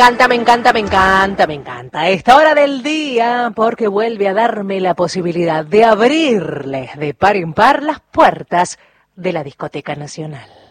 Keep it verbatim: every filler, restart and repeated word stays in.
encanta, me encanta, me encanta, me encanta. Esta hora del día, porque vuelve a darme la posibilidad de abrirles de par en par las puertas de la Discoteca Nacional.